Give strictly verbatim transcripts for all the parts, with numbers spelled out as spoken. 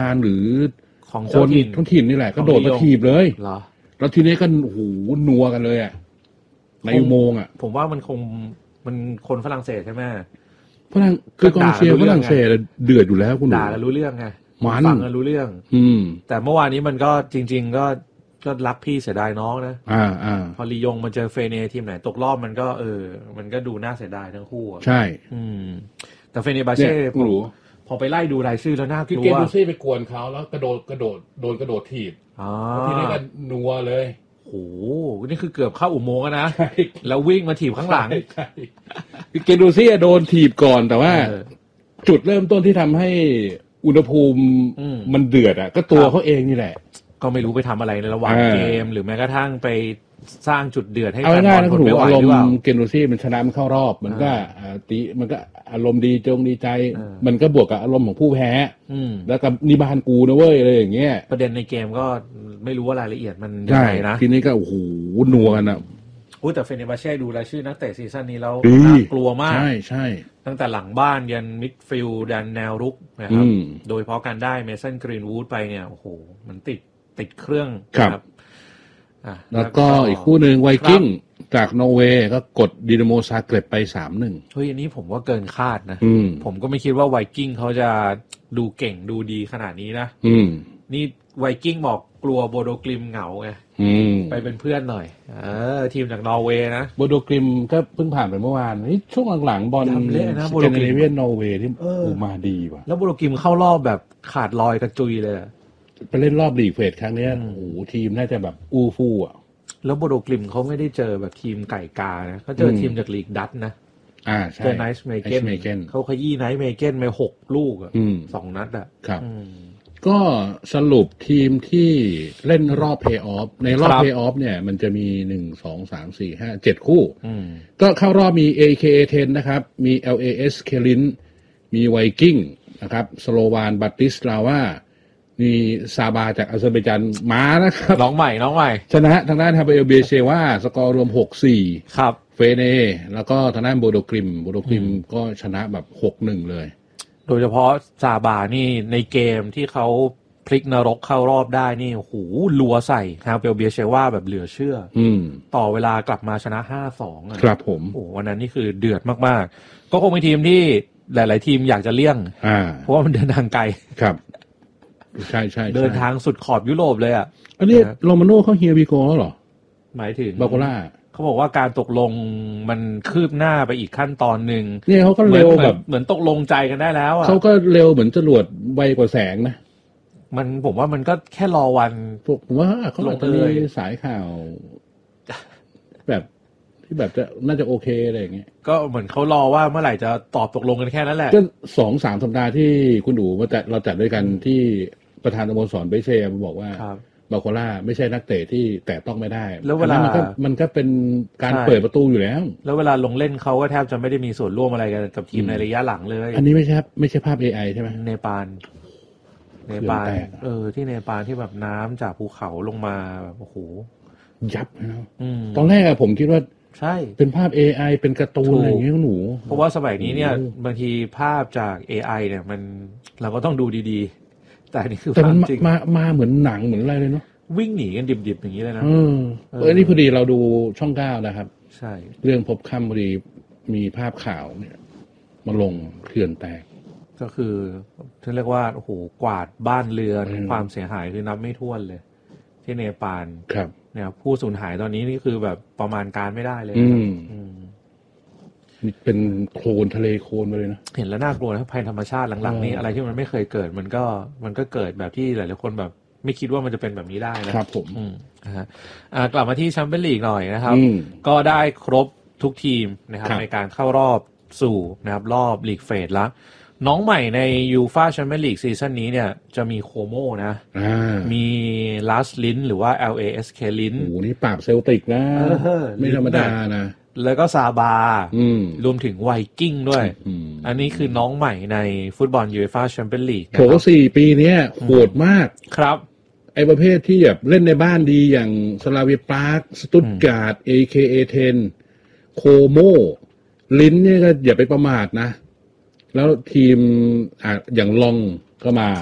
านหรือของคนท้องถิ่นนี่แหละก็โดดมาถีบเลยเหรอแล้วทีนี้ก็โอ้โหนัวกันเลยอ่ะในอุโมงค์อ่ะผมว่ามันคงมันคนฝรั่งเศสใช่ไหมฝรั่งคือกองเชียร์ฝรั่งเศสเดือดอยู่แล้วคุณด่ากันรู้เรื่องไงมันฟังกันรู้เรื่องอืมแต่เมื่อวานนี้มันก็จริงๆก็ก็รักพี่เสียดายน้องนะอ่าอ่าพอลียงมาเจอเฟเนทีมไหนตกรอบมันก็เออมันก็ดูน่าเสียดายทั้งคู่ใช่อืมแต่เฟเนบาเช่พอไปไล่ดูรายชื่อแล้วน่ากลัวคือเกมดูซี่ไปกวนเขาแล้วกระโดดกระโดดโดนกระโดดถีบอ๋อทีนี้ก็นัวเลยโอ้โหนี่คือเกือบเข้าอุโมงค์นะแล้ววิ่งมาถีบข้างหลังคือเกมดูซี่โดนถีบก่อนแต่ว่าจุดเริ่มต้นที่ทำให้อุณหภูมิมันเดือดอ่ะก็ตัวเขาเองนี่แหละก็ไม่รู้ไปทำอะไรในระหว่างเกมหรือแม้กระทั่งไปสร้างจุดเดือดให้แฟนบอลทนไม่ไหวหรือเปล่าเกมดูซี่มันชนะมันเข้ารอบมันก็ตีมันก็อารมณ์ดีจงดีใจมันก็บวกกับอารมณ์ของผู้แพ้แล้วกับนิบานกูนะเว้ยอะไรอย่างเงี้ยประเด็นในเกมก็ไม่รู้ว่ารายละเอียดมันยังไงนะทีนี้ก็โอ้โหนัวกันอ่ะอุ้ยแต่เฟเนบาเช่ดูรายชื่อนักเตะซีซั่นนี้แล้วน่ากลัวมากใช่ใช่ตั้งแต่หลังบ้านยันมิดฟิลด์ยันแนวรุกนะครับโดยเฉพาะการได้เมสันกรีนวูดไปเนี่ยโอ้โหมันติดติดเครื่องครับแล้วก็อีกคู่หนึ่งไวกิ้งจากนอร์เวย์ก็กดดินาโมซาเกร็บไป สามหนึ่งเฮ้ยอันนี้ผมว่าเกินคาดนะผมก็ไม่คิดว่าไวกิ้งเขาจะดูเก่งดูดีขนาดนี้นะนี่ไวกิ้งบอกกลัวโบโดกลิมเหงาไงไปเป็นเพื่อนหน่อยเออทีมจากนอร์เวย์นะโบโดกลิมก็เพิ่งผ่านไปเมื่อวานนี่ช่วงหลังๆบอลสแกนดิเนเวียนนอร์เวย์ที่มาดีว่ะแล้วโบโดกลิมเข้ารอบแบบขาดลอยกระจุยเลยไปเล่นรอบลีกเฟสครั้งนี้โอ้โหทีมน่าจะแบบอู้ฟู่อ่ะแล้วโบโดกลิมเขาไม่ได้เจอแบบทีมไก่กานะเขาเจอทีมจากลีกดัตนะอ่าใช่เจอไนท์เมเกนเขาขยี้ไนท์เมเกนไปหกลูกอ่ะสองนัดอ่ะครับก็สรุปทีมที่เล่นรอบเพลย์ออฟในรอบเพลย์ออฟเนี่ยมันจะมีหนึ่งสองสามสี่ห้าเจ็ดคู่ก็เข้ารอบมี เอ เค เอ สิบนะครับมี แอล เอ เอส เคลินมีไวกิ้งนะครับสโลวานบัตติสลาวามีซาบาจากอาเซอร์ไบจานมานะครับน้องใหม่น้องใหม่ชนะทางด้านฮาเบลเบเชว่าสกอร์รวม หกสี่ครับเฟเนแล้วก็ทางด้านโบโดกริมโบโดกริมก็ชนะแบบ หกหนึ่ง เลยโดยเฉพาะซาบานี่ในเกมที่เขาพลิกนรกเข้ารอบได้นี่โอ้โหลัวใส่ฮาเบลเบเชว่าแบบเหลือเชื่ออืมต่อเวลากลับมาชนะ ห้าสอง อ่ะครับผมโอ้วันนั้นนี่คือเดือดมากๆก็คงเป็นทีมที่หลายๆทีมอยากจะเลี่ยงอ่าเพราะว่ามันเดินทางไกลครับใช่ใช่เดินทางสุดขอบยุโรปเลยอ่ะอันนี้โรมาโน่เขาเฮียบิโก้เหรอหมายถึงบาโกล่าเขาบอกว่าการตกลงมันคืบหน้าไปอีกขั้นตอนหนึ่งเนี่ยเขาก็เร็วแบบเหมือนตกลงใจกันได้แล้วอ่ะเขาก็เร็วเหมือนจรวดไวกว่าแสงนะมันผมว่ามันก็แค่รอวันผมว่าเขาอาจจะมีสายข่าวแบบที่แบบจะน่าจะโอเคอะไรอย่างเงี้ยก็เหมือนเขารอว่าเมื่อไหร่จะตอบตกลงกันแค่นั้นแหละก็สองสามสัปดาห์ที่คุณดูมาจัดเราจัดด้วยกันที่ประธานสโมสรเบเช่บอกว่าบาโคล่าไม่ใช่นักเตะที่แตะต้องไม่ได้แล้วเวลามันก็มันก็เป็นการเปิดประตูอยู่แล้วแล้วเวลาลงเล่นเขาก็แทบจะไม่ได้มีส่วนร่วมอะไรกันกับทีมในระยะหลังเลยอันนี้ไม่ใช่ไม่ใช่ภาพ เอ ไอ ใช่ไหมเนปาลเนปาลเออที่เนปาลที่แบบน้ำจากภูเขาลงมาแบบโอ้โหยับนะตอนแรกอะผมคิดว่าใช่เป็นภาพ เอ ไอ เป็นการ์ตูนอะไรอย่างเงี้ยหนูเพราะว่าสมัยนี้เนี่ยบางทีภาพจาก เอ ไอ เนี่ยมันเราก็ต้องดูดีๆแต่นี่คือแต่มันมามาเหมือนหนังเหมือนอะไรเลยเนาะวิ่งหนีกันดิบๆอย่างนี้เลยนะเออเออนี่พอดีเราดูช่องเก้านะครับใช่เรื่องพบค่ำพอดีมีภาพข่าวเนี่ยมาลงเขื่อนแตกก็คือที่เรียกว่าโอ้โหกวาดบ้านเรือนความเสียหายคือนับไม่ถ้วนเลยที่เนปาลครับเนี่ยผู้สูญหายตอนนี้นี่คือแบบประมาณการไม่ได้เลยอืมเป็นโคลนทะเลโคลนไปเลยนะเห็นแล้วน่ากลัวนะภัยธรรมชาติหลังๆนี้อะไรที่มันไม่เคยเกิดมันก็มันก็เกิดแบบที่หลายๆคนแบบไม่คิดว่ามันจะเป็นแบบนี้ได้นะครับผมนะฮะกลับมาที่แชมเปี้ยนลีกหน่อยนะครับก็ได้ครบทุกทีมนะครับในการเข้ารอบสู่นะครับรอบลีกเฟสแล้วน้องใหม่ในยูฟ่าแชมเปี้ยนลีกซีซั่นนี้เนี่ยจะมีโคโมนะมีลาสลินหรือว่า แอล เอ เอส เค ลินโอ้นี่ปราบเซลติกนะไม่ธรรมดานะแล้วก็ซาบารวมถึงไวกิ้งด้วยอันนี้คือน้องใหม่ในฟุตบอลยูฟ่าแชมเปี้ยนลีกโถสี่ปีนี้โหดมากครับไอประเภทที่แบบเล่นในบ้านดีอย่างสลาเวียปาร์คสตุตการ์ด เอ เค เอ สิบ โคโมลินเนี่ยก็อย่าไปประมาทนะแล้วทีมอ่ะอย่างลองก็มาครับ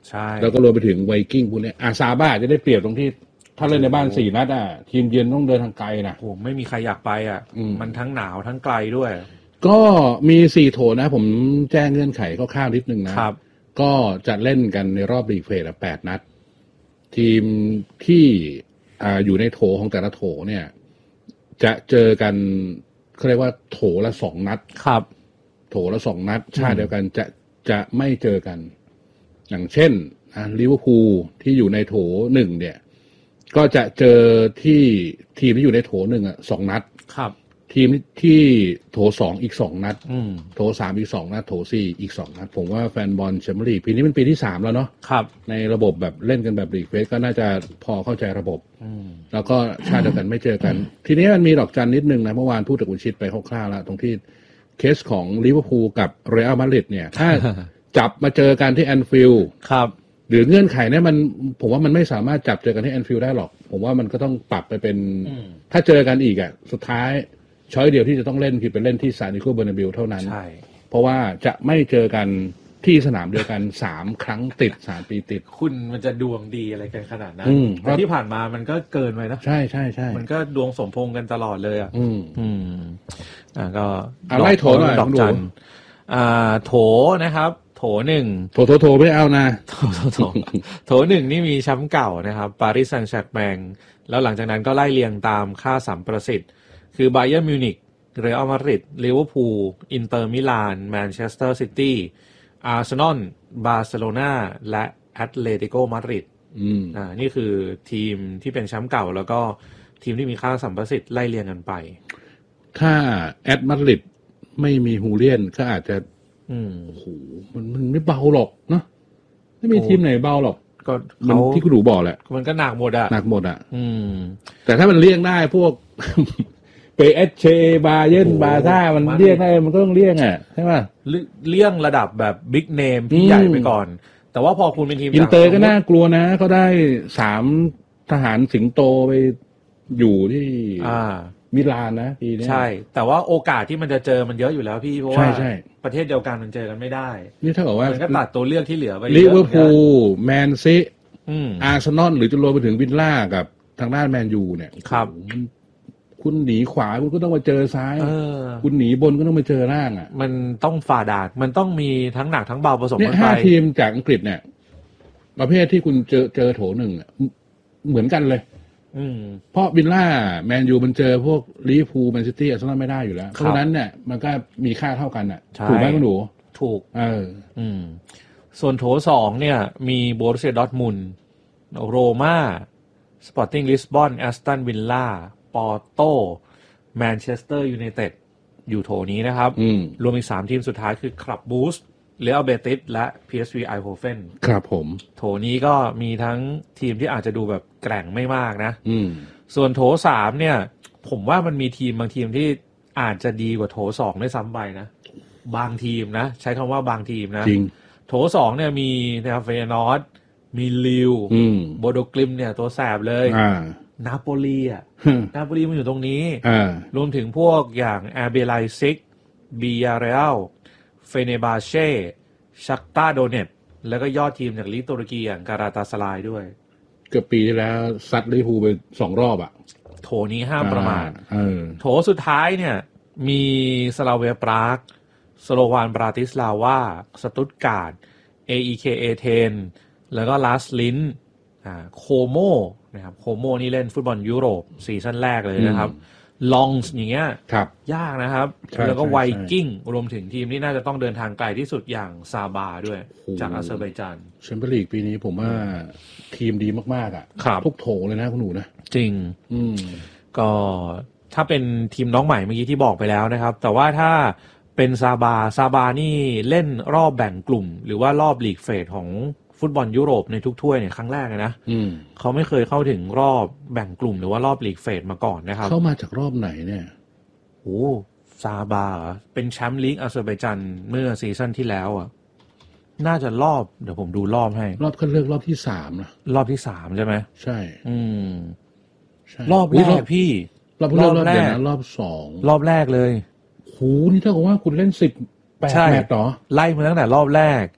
ใช่แล้วก็รวมไปถึงไวกิ้งพวกนี้อาซาบ้าจะได้เปรียบตรงที่ถ้าเล่นในบ้านสี่นัดอ่ะทีมเยือนต้องเดินทางไกลนะโอ้ไม่มีใครอยากไปอ่ะมันทั้งหนาวทั้งไกลด้วยก็มีสี่โถนะผมแจ้งเงื่อนไขคร่าวๆนิดนึงนะครับก็จะเล่นกันในรอบลีกเฟสแปดนัดทีมที่อ่าอยู่ในโถของแต่ละโถเนี่ยจะเจอกันเขาเรียกว่าโถละสองนัดครับโถละสองนัดชาติเดียวกันจะจะไม่เจอกันอย่างเช่นอ่าลิเวอร์พูลที่อยู่ในโถหนึ่งเนี่ยก็จะเจอที่ทีมที่อยู่ในโถหนึ่งอ่ะสองนัดครับทีมที่โถสองอีกสองนัดโถสามอีกสองนัดโถสี่อีกสองนัดผมว่าแฟนบอลแชมเปี้ยนลีกปีนี้เป็นปีที่สามแล้วเนาะครับในระบบแบบเล่นกันแบบลีกเฟสก็น่าจะพอเข้าใจระบบแล้วก็ชาติเดียวกันไม่เจอกันทีนี้มันมีดอกจันนิดนึงนะเมื่อวานพูดกับคุณชิดไปคร่าวๆแล้วตรงที่เคสของลิเวอร์พูลกับเรอัลมาดริดเนี่ยถ้าจับมาเจอกันที่แอนฟิลด์ครับหรือเงื่อนไขเนี่ยมันผมว่ามันไม่สามารถจับเจอกันที่แอนฟิลด์ได้หรอกผมว่ามันก็ต้องปรับไปเป็นถ้าเจอกันอีกอ่ะสุดท้ายช้อยเดียวที่จะต้องเล่นคือเป็นเล่นที่ซานติโกเบอร์นาบิลเท่านั้นใช่เพราะว่าจะไม่เจอกันที่สนามเดียวกันสามครั้งติดสามปีติดคุณมันจะดวงดีอะไรกันขนาดนั้นแต่ที่ผ่านมามันก็เกินไปนะใช่ใช่ใช่มันก็ดวงสมพงษ์กันตลอดเลยอ่ะอืมอืมอ่าก็ไล่โถหน่อยดอกจันอ่าโถนะครับโถหนึ่งโถโถโถไม่เอานะโถโถโถโถหนึ่งนี่มีแชมป์เก่านะครับปารีสแซงต์แชร์แมงแล้วหลังจากนั้นก็ไล่เรียงตามค่าสัมประสิทธิ์คือไบเยิร์นมิวนิกเรอัลมาดริดลิเวอร์พูลอินเตอร์มิลานแมนเชสเตอร์ซิตี้อาร์เซนอลบาร์เซโลนาและแอตเลติโกมาดริดอ่านี่คือทีมที่เป็นแชมป์เก่าแล้วก็ทีมที่มีค่าสัมประสิทธิ์ไล่เรียงกันไปถ้าแอตมาดริดไม่มีฮูเลียนก็อาจจะโอ้โหมันมันไม่เบาหรอกเนาะไม่มีทีมไหนเบาหรอกก็มันที่คุณดูบอกแหละมันก็หนักหมดอะหนักหมดอะแต่ถ้ามันเลี่ยงได้พวกเปเอสเชบาเยนบาซ่ามันเลี่ยงได้มันก็ต้องเลี่ยงอ่ะใช่ป่ะเลี่ยงระดับแบบบิ๊กเนมที่ใหญ่ไปก่อนแต่ว่าพอคุณเป็นทีมอินเตอร์ก็น่ากลัวนะเขาได้สามทหารสิงโตไปอยู่ที่มิลานนะปีนี้ใช่แต่ว่าโอกาสที่มันจะเจอมันเยอะอยู่แล้วพี่เพราะว่าประเทศเดียวกันมันเจอกันไม่ได้นี่ถ้าเกิดว่ามันก็ตัดตัวเลือกที่เหลือไปลิเวอร์พูลแมนซีอาร์เซนอลหรือจะรวมไปถึงวิลล่ากับทางด้านแมนยูเนี่ยครับคุณหนีขวาคุณก็ต้องมาเจอซ้ายคุณหนีบนก็ต้องมาเจอล่างอ่ะมันต้องฝ่าด่านมันต้องมีทั้งหนักทั้งเบาผสมกันไปห้าทีมจากอังกฤษเนี่ยประเภทที่คุณเจอเจอโถหนึ่งเหมือนกันเลยเพราะวิลล่าแมนยูมันเจอพวกลิเวอร์พูลแมนซิตี้อาร์เซนอลไม่ได้อยู่แล้วเพราะฉะนั้นเนี่ยมันก็มีค่าเท่ากันอ่ะถูกไหมคุณหนูถูกเอออืมส่วนโถสองเนี่ยมีโบรุสเซียดอร์ทมุนด์โรม่าสปอร์ติ้งลิสบอนแอสตันวิลล่าปอร์โตแมนเชสเตอร์ยูไนเต็ดอยู่โถนี้นะครับรวมอีกสามทีมสุดท้ายคือคลับบูสเรอัลเบติสและ พี เอส วี Eindhoven ครับผมโถนี้ก็มีทั้งทีมที่อาจจะดูแบบแกร่งไม่มากนะส่วนโถสามเนี่ยผมว่ามันมีทีมบางทีมที่อาจจะดีกว่าโถสองด้วยซ้ำไปนะบางทีมนะใช้คำว่าบางทีมนะจริงโถสองเนี่ยมีนะครับเฟยนอร์ดมีลิวโบโดกลิมเนี่ยตัวแสบเลยนาโปลีอ่ะนาโปลีมันอยู่ตรงนี้รวมถึงพวกอย่างแอร์เบไลซิกบียาเรอัลเฟเนบาเช่ชักตาโดเนตแล้วก็ยอดทีมจากลีกตุรกีอย่างการาตาสลายด้วยเกือบปีที่แล้วซัดลิเวอร์พูลไปสองรอบอ่ะโถนี้ห้ามประมาทโถสุดท้ายเนี่ยมีสลาเวียปรากสโลวานบราติสลาวาสตุตการ์ด เอ อี เค เอ เทนแล้วก็ลาสลินอ่าโคโมนะครับโคโมนี่เล่นฟุตบอลยุโรปซีซั่นแรกเลยนะครับลองส์อย่างเงี้ยยากนะครับแล้วก็ไวกิ้งรวมถึงทีมที่น่าจะต้องเดินทางไกลที่สุดอย่างซาบาด้วยจากอาเซอร์ไบจานแชมเปี้ยนลีกปีนี้ผมว่าทีมดีมากๆอ่ะทุกโถเลยนะคุณหนูนะจริงอืมก็ถ้าเป็นทีมน้องใหม่เมื่อกี้ที่บอกไปแล้วนะครับแต่ว่าถ้าเป็นซาบาซาบานี่เล่นรอบแบ่งกลุ่มหรือว่ารอบลีกเฟสของฟุตบอลยุโรปในทุกถ้วยเนี่ยครั้งแรกเลยนะเขาไม่เคยเข้าถึงรอบแบ่งกลุ่มหรือว่ารอบลีกเฟสมาก่อนนะครับเข้ามาจากรอบไหนเนี่ยโอ้ซาบาเป็นแชมป์ลีกอาเซอร์ไบจานเมื่อซีซั่นที่แล้วอ่ะน่าจะรอบเดี๋ยวผมดูรอบให้รอบคัดเลือกรอบที่สามนะรอบที่สามใช่ไหมใช่อืมรอบแรกพี่รอบรอบแรกนะรอบสองรอบแรกเลยโหนี่เท่ากับว่าคุณเล่นสิบแปดแมตช์ต่อไล่มาตั้งแต่รอบแรก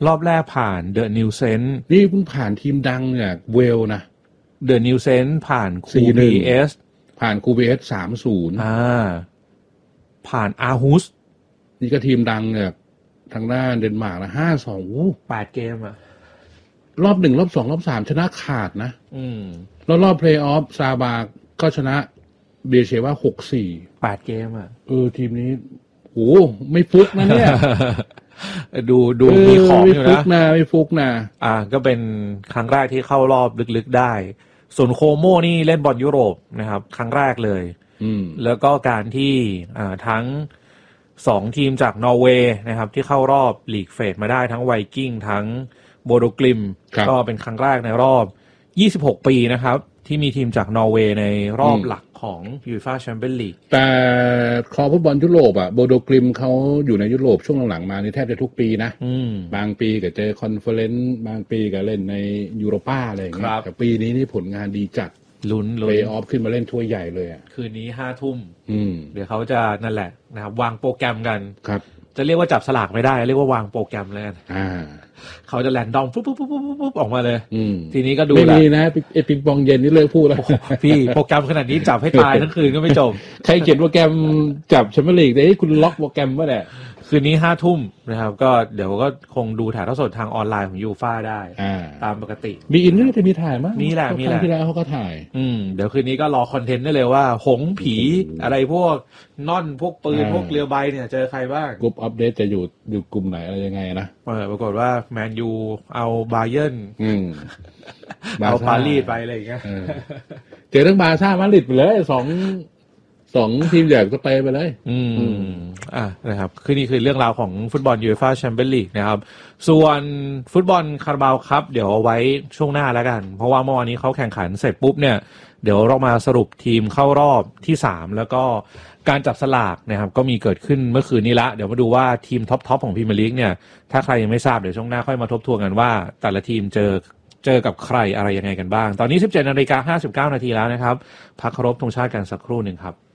รอบแรกผ่านเดอะนิวเซนต์นี่เพิ่งผ่านทีมดังเนี่ยเวลนะเดอะนิวเซนต์ผ่านคูบีเอสผ่านคูบีเอสสามศูนย์อ่าผ่านอาฮุสนี่ก็ทีมดังเนี่ยทางด้านเดนมาร์กนะห้าสองแปดเกมอะรอบหนึ่งรอบสองรอบสามชนะขาดนะอืมแล้วรอบเพลย์ออฟซาบาก็ชนะเบียเชว่าหกสี่แปดเกมอะเออทีมนี้โหไม่ฟุกนะเนี่ยดูดูมีของอยู่นะไม่ฟุกนะไม่ฟุกนะอ่าก็เป็นครั้งแรกที่เข้ารอบลึกๆได้ส่วนโคโมนี่เล่นบอลยุโรปนะครับครั้งแรกเลยอืมแล้วก็การที่อ่าทั้งสองทีมจากนอร์เวย์นะครับที่เข้ารอบลีกเฟสมาได้ทั้งไวกิ้งทั้งโบโดกลิมก็เป็นครั้งแรกในรอบยี่สิบหกปีนะครับที่มีทีมจากนอร์เวย์ในรอบหลักของยูฟ่าแชมเปี้ยนลีกแต่คอฟุตบอลยุโรปอ่ะโบโดกลิมเขาอยู่ในยุโรปช่วงหลังๆมานี่แทบจะทุกปีนะบางปีก็เจอคอนเฟอเรนซ์บางปีก็เล่นในยูโรป้าอะไรอย่างเงี้ยแต่ปีนี้นี่ผลงานดีจัดลุ้นเพลย์ออฟขึ้นมาเล่นถ้วยใหญ่เลยอ่ะคืนนี้ห้าทุ่มเดี๋ยวเขาจะนั่นแหละนะครับวางโปรแกรมกันครับจะเรียกว่าจับสลากไม่ได้เรียกว่าวางโปรแกรมเลยอ่าเขาจะแรนดอมปุ๊บปุ๊บปุ๊บปุ๊บออกมาเลยทีนี้ก็ดูไม่มีนะไอปิงปองเย็นนี่เลิกพูดแล้วพี่โปรแกรมขนาดนี้จับให้ตายทั้งคืนก็ไม่จบใครเขียนโปรแกรมจับแชมเปี้ยนลีกได้คุณล็อกโปรแกรมว่าแหละคืนนี้ห้าทุ่มนะครับก็เดี๋ยวก็คงดูถ่ายทอดสดทางออนไลน์ของยูฟ่าได้ตามปกติมีอินนี่จะมีถ่ายมั้ยมีแหละมีแหละที่แล้วเขาก็ถ่ายอืมเดี๋ยวคืนนี้ก็รอคอนเทนต์ได้เลยว่าหงผีอะไรพวกน่อนพวกปืนพวกเรือใบเนี่ยเจอใครบ้างกลุ่มอัปเดตจะอยู่อยู่กลุ่มไหนอะไรยังไงนะเออปรากฏว่าแมนยูเอาบาเยิร์นอืมเอาปารีสไปอะไรอย่างเงี้ยเจอทั้งบาร์ซ่ามาดริดไปเลยสองสองทีมใหญ่ก็ไปไปเลยอืมอ่ะนะครับคือนี่คือเรื่องราวของฟุตบอลยูฟ่าแชมเปี้ยนลีกนะครับส่วนฟุตบอลคาราบาวครับเดี๋ยวเอาไว้ช่วงหน้าแล้วกันเพราะว่าเมื่อวานนี้เขาแข่งขันเสร็จปุ๊บเนี่ยเดี๋ยวเรามาสรุปทีมเข้ารอบที่สามแล้วก็การจับสลากนะครับก็มีเกิดขึ้นเมื่อคืนนี้ละเดี๋ยวมาดูว่าทีมท็อปๆของพรีเมียร์ลีกเนี่ยถ้าใครยังไม่ทราบเดี๋ยวช่วงหน้าค่อยมาทบทวนกันว่าแต่ละทีมเจอเจอกับใครอะไรยังไงกันบ้างตอนนี้ สิบเจ็ดนาฬิกาห้าสิบเก้านาทีแล้วนะครับพักเคารพธงชาติกันสักครู่นึงครับ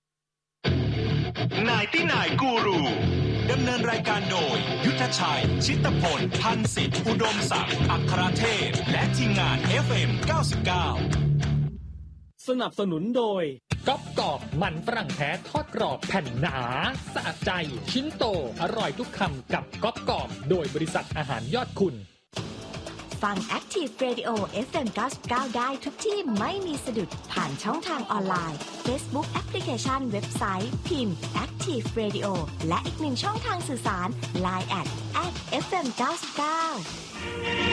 นายที่นายกูรูดำเนินรายการโดยยุทธชัยชิตพลพันสิทธิ์อุดมศักดิ์อัครเทพและทีมงาน เอฟ เอ็ม เก้าสิบเก้าสนับสนุนโดยก๊อบกรอบมันฝรั่งแท้ทอดกรอบแผ่นหนาสะใจชิ้นโตอร่อยทุกคำกับก๊อบกรอบโดยบริษัทอาหารยอดคุณฟัง Active Radio เอฟ เอ็ม เก้าสิบเก้าได้ทุกที่ไม่มีสะดุดผ่านช่องทางออนไลน์ Facebook Application เว็บไซต์พิมพ์ Active Radio และอีกหนึ่งช่องทางสื่อสาร ไลน์ แอท แอท เอฟ เอ็ม เก้าสิบเก้า